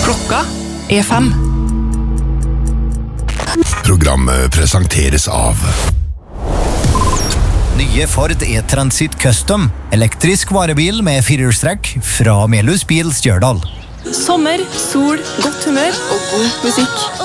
Klokka er 5. Programmet presenteres av Nye Ford E-Transit Custom, elektrisk varebil med firehjulstrekk fra Melhus Bil Stjørdal. Sommer, sol, godt humør og god musikk.